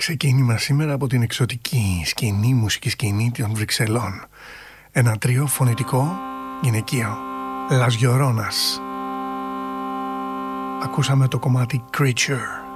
ξεκίνημα σήμερα από την εξωτική σκηνή, μουσική σκηνή των Βρυξελών. Ένα τρίο φωνητικό γυναικείο, Las Lloronas. Ακούσαμε το κομμάτι Creature.